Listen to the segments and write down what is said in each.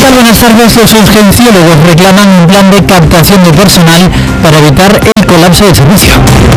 tal? Buenas tardes. Los urgenciólogos reclaman un plan de captación de personal para evitar el colapso del servicio.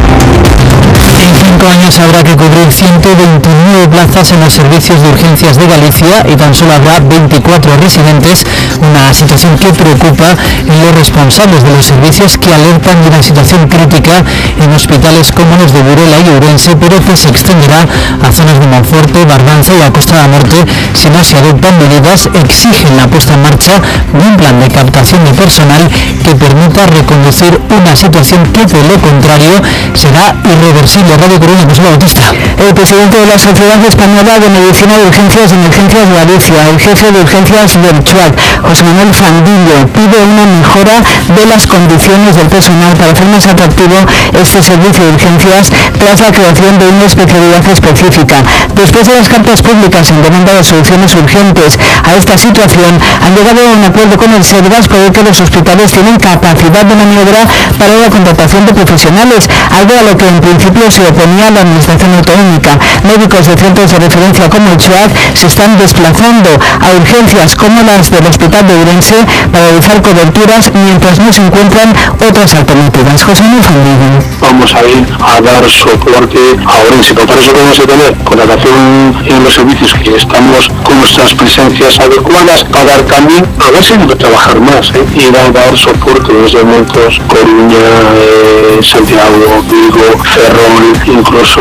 En 5 años habrá que cubrir 129 plazas en los servicios de urgencias de Galicia y tan solo habrá 24 residentes, una situación que preocupa en los responsables de los servicios, que alertan de una situación crítica en hospitales como los de Burela y Ourense, pero que se extenderá a zonas de Monforte, Barbanza y la Costa da Morte si no se adoptan medidas. Exigen la puesta en marcha de un plan de captación de personal que permita reconducir una situación que, de lo contrario, será irreversible. Radio Coruña, José Bautista. El presidente de la Sociedad Española de Medicina de Urgencias y Emergencias de Galicia, el jefe de urgencias del CHUAC, José Manuel Fandiño, pide una mejora de las condiciones del personal para hacer más atractivo este servicio de urgencias tras la creación de una especialidad específica. Después de las cartas públicas en demanda de soluciones urgentes a esta situación, han llegado a un acuerdo con el SERVAS por el que los hospitales tienen capacidad de maniobra para la contratación de profesionales, algo a lo que en principio se oponía la Administración Autonómica. Médicos de centros de referencia como el CHUAC se están desplazando a urgencias como las del Hospital de Ourense para realizar coberturas mientras no se encuentran otras alternativas. José Manuel Fandiño. Vamos a ir a dar soporte a Ourense. Para eso vamos a tener contratación en los servicios, que estamos con nuestras presencias adecuadas para dar también, a ver si hay que trabajar más, y dar soporte desde momentos Coruña, Santiago, Vigo, Ferrol, incluso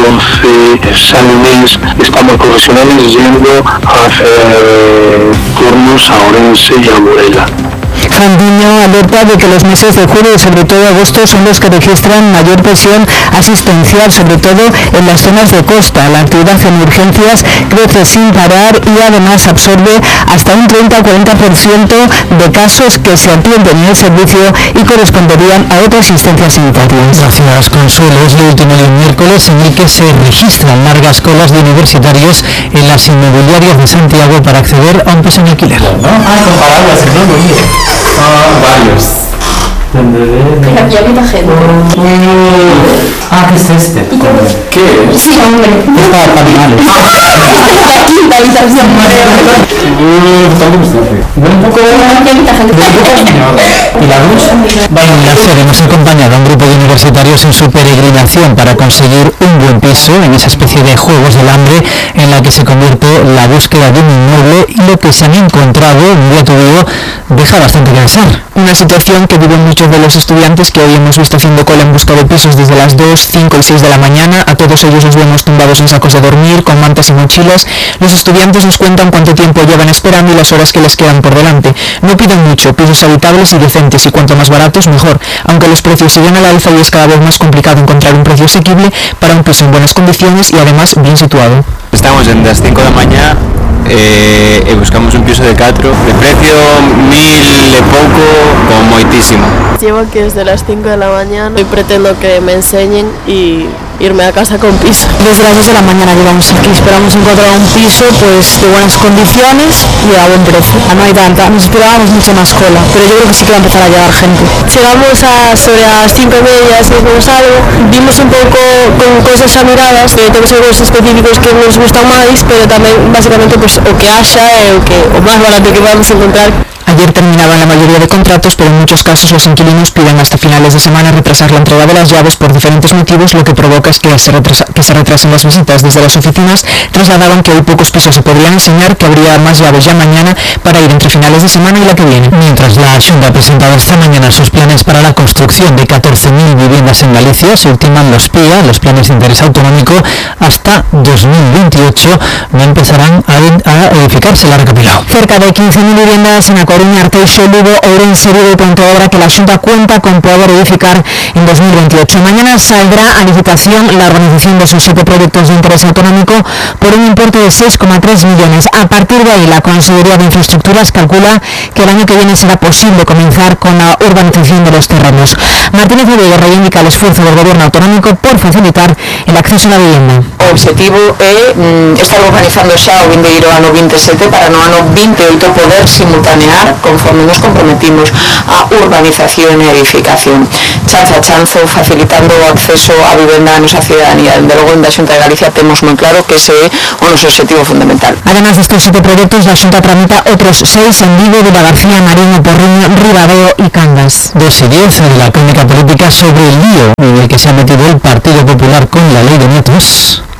San Inés. Estamos profesionales yendo a hacer turnos a Ourense y a Burela. Fandiño alerta de que los meses de julio y sobre todo agosto son los que registran mayor presión asistencial, sobre todo en las zonas de costa. La actividad en urgencias crece sin parar y además absorbe hasta un 30-40% de casos que se atienden en el servicio y corresponderían a otra asistencia sanitaria. Gracias, Consuelo. Es el último día miércoles en el que se registran largas colas de universitarios en las inmobiliarias de Santiago para acceder a un piso en alquiler. Comparables, varios. Aquí habita gente. ¿Qué es este? ¿Qué es? Sí, hombre. Es para animales. La quinta habitación. Un poco Aquí habita gente. ¿Y la luz? Bueno, en la FED hemos acompañado a un grupo de universitarios en su peregrinación para conseguir un buen piso en esa especie de juegos del hambre en la que se convierte la búsqueda de un inmueble, y lo que se han encontrado en un día tuyo deja bastante que desear. Una situación que viven muchos de los estudiantes que hoy hemos visto haciendo cola en busca de pisos desde las 2, 5 y 6 de la mañana. A todos ellos los vemos tumbados en sacos de dormir, con mantas y mochilas. Los estudiantes nos cuentan cuánto tiempo llevan esperando y las horas que les quedan por delante. No piden mucho, pisos habitables y decentes, y cuanto más baratos mejor, aunque los precios siguen al alza y es cada vez más complicado encontrar un precio asequible para un piso en buenas condiciones y además bien situado. Estamos en las 5 de la mañana e buscamos un piso de 4 de precio 1000 e pouco, como moitísimo. Llevo aquí desde las 5 de la mañana y pretendo que me enseñen y irme a casa con piso. Desde las 2 de la mañana llevamos aquí, esperamos encontrar un piso pues de buenas condiciones y a buen precio. No hay tanta, nos esperábamos mucha más cola, pero yo creo que sí que va a empezar a llegar gente. Llegamos sobre las 5:30, si hicimos algo, vimos un pouco con cosas xa miradas, temos algúns específicos que nos gustan máis, pero tamén basicamente pues, o que haxa é o máis barato que vamos a encontrar. Ayer terminaban la mayoría de contratos, pero en muchos casos los inquilinos piden hasta finales de semana retrasar la entrega de las llaves por diferentes motivos, lo que provoca es que se retrasen las visitas. Desde las oficinas trasladaban que hoy pocos pisos se podrían enseñar, que habría más llaves ya mañana para ir entre finales de semana y la que viene. Mientras la Xunta ha presentado esta mañana sus planes para la construcción de 14.000 viviendas en Galicia, se ultiman los PIA, los planes de interés autonómico, hasta 2028 no empezarán a edificarse la recapitulado. Cerca de 15.000 viviendas en A Coruña, Arteixo, Lugo, Ourense, Vigo y Pontevedra que la Xunta cuenta con poder edificar en 2028. Mañana saldrá a licitación la organización de sus 7 proyectos de interés autonómico por un importe de 6,3 millones. A partir de ahí, la Consejería de Infraestructuras calcula que el año que viene será posible comenzar con la urbanización de los terrenos. Martínez Oviedo reivindica el esfuerzo del gobierno autonómico por facilitar el acceso a la vivienda. o objetivo é estar organizando xa o vindeiro ano 27 para no ano 28 poder simultanear, conforme nos comprometimos, a urbanización e edificación. Chanzo a chanzo, facilitando o acceso á vivenda a nosa ciudadanía. Dende logo, en da Xunta de Galicia temos moi claro que ese é o noso objetivo fundamental. Además de estos 7 proyectos, la Xunta tramita otros 6 en Vigo, de la García, Mariño, Porriño, Ribadeo y Cangas. 2 y 10 de la crónica política sobre el lío en el que se ha metido el Partido Popular con la ley de metros.